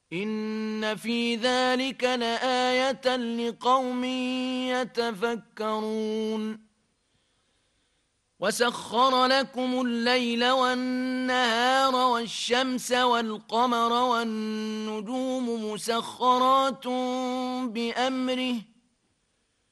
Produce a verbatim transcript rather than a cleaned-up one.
إن في ذلك لآية لقوم يتفكرون وسخر لكم الليل والنهار والشمس والقمر والنجوم مسخرات بأمره